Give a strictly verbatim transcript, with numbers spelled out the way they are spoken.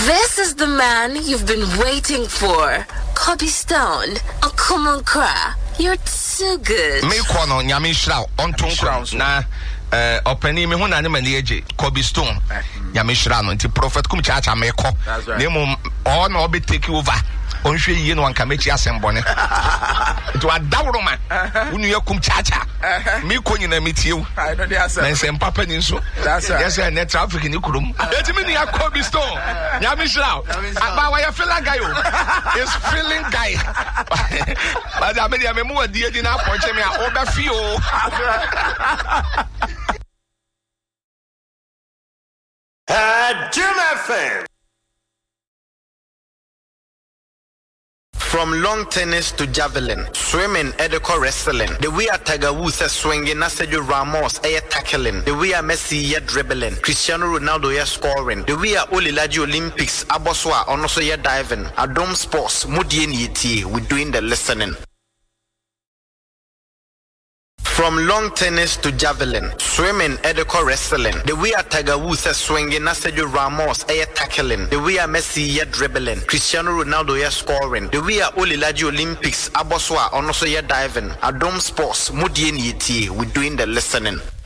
This is the man you've been waiting for. Kobe Stone. Oh, come on, Kra. You're too good. Me kono nyame shira on tonko na eh opani me hu na ne mani eje Kobe Stone. Nyame shira no nti prophet kum cha cha me ko. Na mo all na obi take over. On hwe yie no anka mechi asembone. To adawroma. Unu yakum cha cha. Me ko nyina metiew. I know the answer. Na nsem papa ni nso. That's right. Yes, net traffic ni kurum. Etimi ni Kobe Stone. Nyame shira. Aba wa ya feel guy o. Is feeling guy. But I mean, I'm more dear than I punch me out of the field. Jim F M. From long tennis to javelin, swimming, Edeko wrestling. The way a Tiger Woods is swinging, Sergio Ramos is tackling. The way a Messi is dribbling, Cristiano Ronaldo is scoring. The way a Olilaji Olympics, Aboswa, also is diving. Adom Sports, Mudien Yeti, we doing the listening. From long tennis to javelin, swimming, Edeko wrestling. The way a Tiger Woods is swinging, Sergio Ramos is tackling. The way a Messi is dribbling, Cristiano Ronaldo is scoring. The way a Olilaji Olympics, Aboswa, also is diving. Adom Sports, Mudien Yeti, we doing the listening.